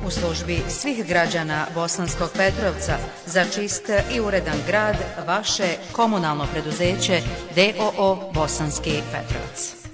u službi svih građana Bosanskog Petrovca za čist i uredan grad vaše komunalno preduzeće DOO Bosanski Petrovac.